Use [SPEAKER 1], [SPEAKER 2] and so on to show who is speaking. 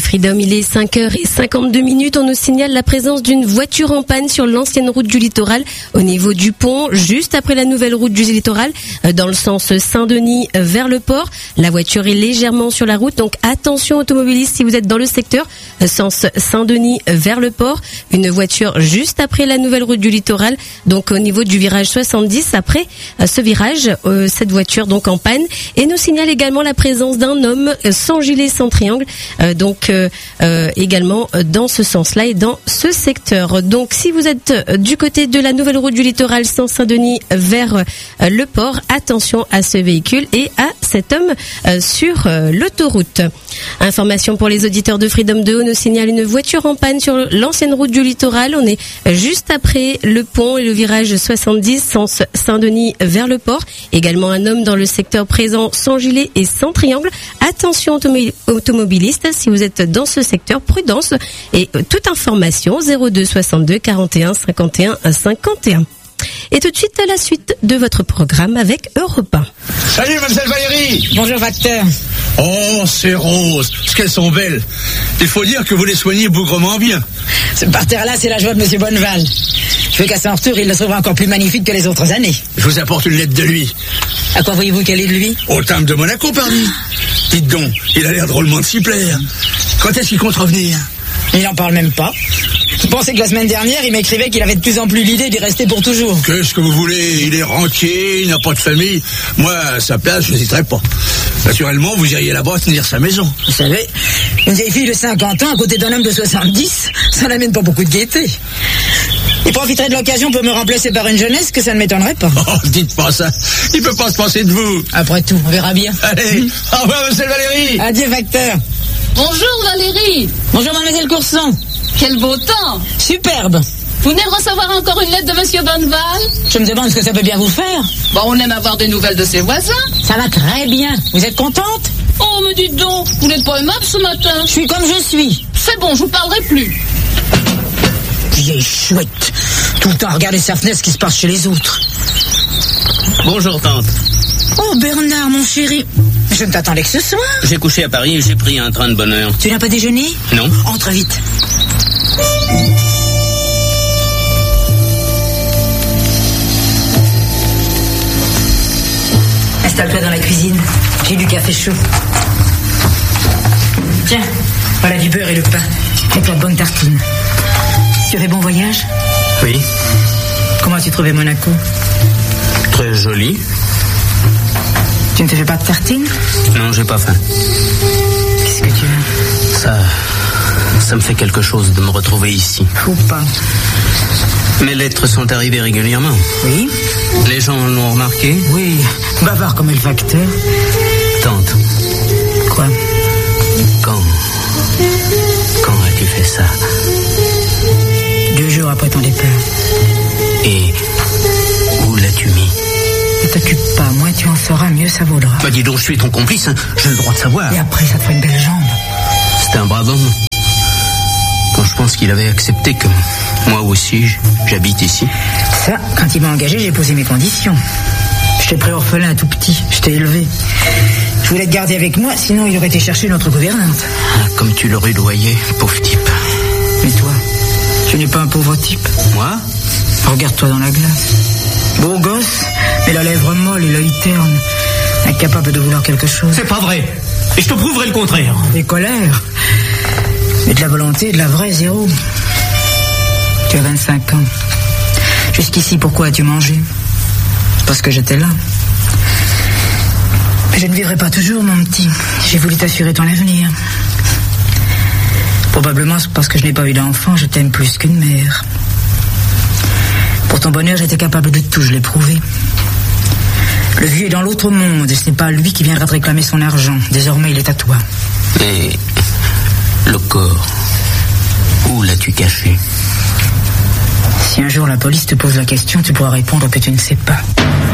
[SPEAKER 1] Freedom, il est 5h52. On nous signale la présence d'une voiture en panne sur l'ancienne route du littoral au niveau du pont, juste après la nouvelle route du littoral, dans le sens Saint-Denis vers le port. La voiture est légèrement sur la route, donc attention automobilistes si vous êtes dans le secteur, sens Saint-Denis vers le port. Une voiture juste après la nouvelle route du littoral, donc au niveau du virage 70. Après ce virage, cette voiture donc en panne, et nous signale également la présence d'un homme sans gilet, sans triangle, également dans ce sens-là et dans ce secteur. Donc si vous êtes du côté de la nouvelle route du littoral sans Saint-Denis vers le port, attention à ce véhicule et à cet homme sur l'autoroute. Information pour les auditeurs de Freedom 2, on nous signale une voiture en panne sur l'ancienne route du littoral. On est juste après le pont et le virage 70 sens Saint-Denis vers le port. Également un homme dans le secteur présent sans gilet et sans triangle. Attention automobilistes, si vous êtes dans ce secteur, prudence. Et toute information 02 62 41 51 51. Et tout de suite, la suite de votre programme avec Europe 1.
[SPEAKER 2] Salut, mademoiselle Valérie.
[SPEAKER 3] Bonjour, facteur.
[SPEAKER 2] Oh, ces roses, ce qu'elles sont belles. Il faut dire que vous les soignez bougrement bien.
[SPEAKER 3] Ce parterre-là, c'est la joie de monsieur Bonneval. Je veux qu'à son retour, il le trouvera encore plus magnifique que les autres années.
[SPEAKER 2] Je vous apporte une lettre de lui.
[SPEAKER 3] À quoi voyez-vous qu'elle est de lui?
[SPEAKER 2] Au timbre de Monaco, parmi. Dites donc, il a l'air drôlement de s'y plaire. Quand est-ce qu'il compte revenir?
[SPEAKER 3] Il n'en parle même pas. Vous pensez que la semaine dernière, il m'écrivait qu'il avait de plus en plus l'idée d'y rester pour toujours.
[SPEAKER 2] Qu'est-ce que vous voulez? Il est rentier, il n'a pas de famille. Moi, à sa place, je n'hésiterais pas. Naturellement, vous iriez là-bas tenir sa maison.
[SPEAKER 3] Vous savez, une vieille fille de 50 ans à côté d'un homme de 70, ça n'amène pas beaucoup de gaieté. Il profiterait de l'occasion pour me remplacer par une jeunesse que ça ne m'étonnerait pas.
[SPEAKER 2] Oh, dites pas ça. Il peut pas se passer de vous.
[SPEAKER 3] Après tout, on verra bien.
[SPEAKER 2] Allez, au revoir, monsieur Valérie.
[SPEAKER 3] Adieu, facteur.
[SPEAKER 4] Bonjour Valérie.
[SPEAKER 3] Bonjour, mademoiselle Courson.
[SPEAKER 4] Quel beau temps.
[SPEAKER 3] Superbe.
[SPEAKER 4] Vous venez de recevoir encore une lettre de monsieur Bonneval?
[SPEAKER 3] Je me demande ce que ça peut bien vous faire.
[SPEAKER 4] Bon, on aime avoir des nouvelles de ses voisins.
[SPEAKER 3] Ça va très bien. Vous êtes contente?
[SPEAKER 4] Oh, me dites donc, vous n'êtes pas aimable ce matin.
[SPEAKER 3] Je suis comme je suis.
[SPEAKER 4] C'est bon, je vous parlerai plus.
[SPEAKER 3] Vieille chouette. Tout le temps à regarder sa fenêtre ce qui se passe chez les autres.
[SPEAKER 5] Bonjour tante.
[SPEAKER 3] Oh Bernard, mon chéri. Je ne t'attendais que ce soir.
[SPEAKER 5] J'ai couché à Paris et j'ai pris un train de bonne heure.
[SPEAKER 3] Tu n'as pas déjeuné?
[SPEAKER 5] Non.
[SPEAKER 3] Entre vite. Installe-toi dans la cuisine. J'ai du café chaud. Tiens, voilà du beurre et le pain. Fais-toi de bonnes tartines. Tu as fait bon voyage?
[SPEAKER 5] Oui.
[SPEAKER 3] Comment as-tu trouvé Monaco?
[SPEAKER 5] Très joli.
[SPEAKER 3] Tu ne te fais pas de tartines?
[SPEAKER 5] Non, j'ai pas faim.
[SPEAKER 3] Qu'est-ce que tu as?
[SPEAKER 5] Ça me fait quelque chose de me retrouver ici.
[SPEAKER 3] Faut pas.
[SPEAKER 5] Mes lettres sont arrivées régulièrement.
[SPEAKER 3] Oui.
[SPEAKER 5] Les gens l'ont remarqué?
[SPEAKER 3] Oui, bavard comme est le facteur.
[SPEAKER 5] Tante.
[SPEAKER 3] Quoi?
[SPEAKER 5] Quand as-tu fait ça?
[SPEAKER 3] 2 jours après ton départ.
[SPEAKER 5] Et où l'as-tu mis?
[SPEAKER 3] Ne t'occupe pas, moins tu en sauras, mieux ça vaudra.
[SPEAKER 5] Bah dis donc, je suis ton complice, hein. J'ai le droit de savoir.
[SPEAKER 3] Et après, ça te fait une belle jambe.
[SPEAKER 5] C'était un brave homme. Quand je pense qu'il avait accepté que moi aussi, j'habite ici.
[SPEAKER 3] Ça, quand il m'a engagé, j'ai posé mes conditions. Je t'ai pris orphelin tout petit, je t'ai élevé. Je voulais te garder avec moi, sinon il aurait été chercher notre gouvernante.
[SPEAKER 5] Ah, comme tu le rudoyais, pauvre type.
[SPEAKER 3] Mais toi, tu n'es pas un pauvre type.
[SPEAKER 5] Moi?
[SPEAKER 3] Regarde-toi dans la glace. Beau gosse, mais la lèvre molle et l'œil terne. Incapable de vouloir quelque chose.
[SPEAKER 5] C'est pas vrai. Et je te prouverai le contraire.
[SPEAKER 3] Des colères. Mais de la volonté, de la vraie, zéro. Tu as 25 ans. Jusqu'ici, pourquoi as-tu mangé? Parce que j'étais là. Mais je ne vivrai pas toujours, mon petit. J'ai voulu t'assurer ton avenir. Probablement parce que je n'ai pas eu d'enfant, je t'aime plus qu'une mère. Pour ton bonheur, j'étais capable de tout, je l'ai prouvé. Le vieux est dans l'autre monde, et ce n'est pas lui qui viendra te réclamer son argent. Désormais, il est à toi.
[SPEAKER 5] Mais le corps, où l'as-tu caché?
[SPEAKER 3] Si un jour la police te pose la question, tu pourras répondre que tu ne sais pas.